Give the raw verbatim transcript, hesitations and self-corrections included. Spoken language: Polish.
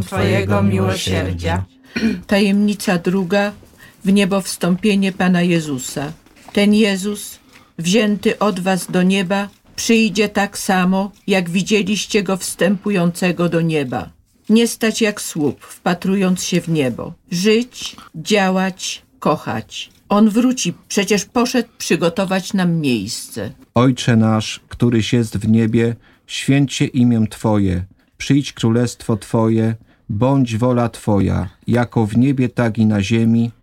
Twojego miłosierdzia. Tajemnica druga, w niebo wstąpienie Pana Jezusa. Ten Jezus, wzięty od was do nieba, przyjdzie tak samo, jak widzieliście Go wstępującego do nieba. Nie stać jak słup, wpatrując się w niebo. Żyć, działać, kochać. On wróci, przecież poszedł przygotować nam miejsce. Ojcze nasz, któryś jest w niebie, święć się imię Twoje. Przyjdź królestwo Twoje, bądź wola Twoja, jako w niebie, tak i na ziemi.